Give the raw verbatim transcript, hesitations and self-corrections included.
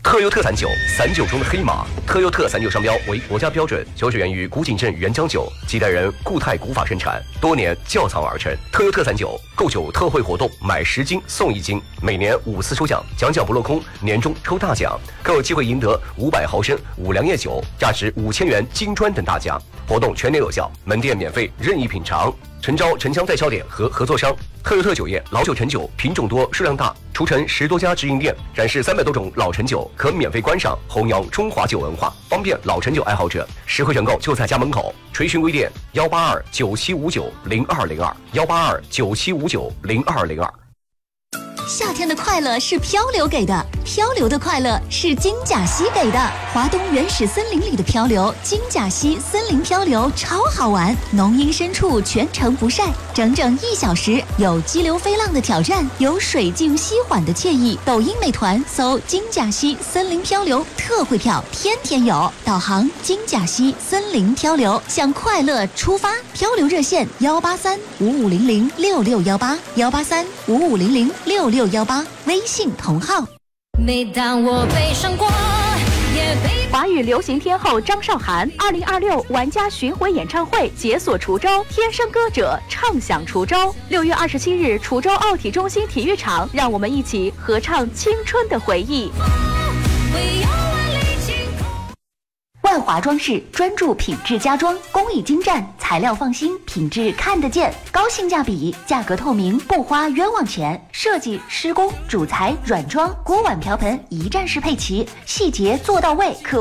特优特散酒，散酒中的黑马。特优特散酒商标为国家标准，酒水源于古井镇原浆酒，几代人固态古法生产，多年窖藏而成。特优特散酒购酒特惠活动，买十斤送一斤，每年五次抽奖，奖奖不落空，年终抽大奖，更有机会赢得五百毫升五粮液酒，价值五千元金砖等大奖。活动全年有效，门店免费任意品尝。诚招城乡代销点和合作商。特优特酒业老酒陈酒，品种多，数量大，除陈十多家直营店，展示三百多种老陈酒，可免费观赏，弘扬中华酒文化，方便老陈酒爱好者。实惠选购就在家门口。垂询微店幺八二九七五九零二零二幺八二九七五九零二零二。 夏天的快乐是漂流给的，漂流的快乐是金甲溪给的。华东原始森林里的漂流，金甲溪森林漂流超好玩，浓荫深处全程不晒，整整一小时，有激流飞浪的挑战，有水静溪缓的惬意。抖音美团搜金甲溪森林漂流，特惠票天天有。导航金甲溪森林漂流，向快乐出发。漂流热线幺八三五五零零六六幺八幺八三五五零零六六幺八，微信同号。 每当我悲伤过，也被华语流行天后张韶涵二零二六玩家巡回演唱会解锁滁州，天生歌者唱响滁州。六月二十七日，滁州奥体中心体育场，让我们一起合唱青春的回忆。万华装饰专注品质家装，工艺精湛，材料放心，品质看得见，高性价比，价格透明，不花冤枉钱。设计、施工、主材、软装、锅碗瓢盆一站式配齐，细节做到位，客